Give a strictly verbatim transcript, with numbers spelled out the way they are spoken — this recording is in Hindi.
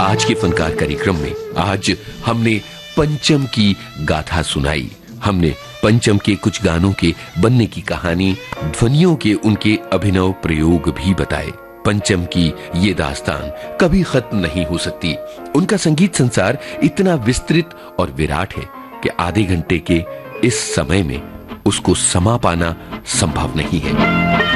आज के फनकार कार्यक्रम में आज हमने पंचम की गाथा सुनाई। हमने पंचम के कुछ गानों के बनने की कहानी, ध्वनियों के उनके अभिनव प्रयोग भी बताए। पंचम की ये दास्तान कभी खत्म नहीं हो सकती। उनका संगीत संसार इतना विस्तृत और विराट है कि आधे घंटे के इस समय में उसको समा पाना संभव नहीं है।